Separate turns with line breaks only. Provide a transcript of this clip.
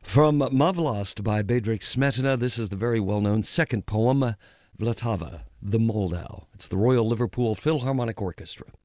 From Mavlast by Bedřich Smetana, this is the very well-known second poem, Vltava, the Moldau. It's the Royal Liverpool Philharmonic Orchestra.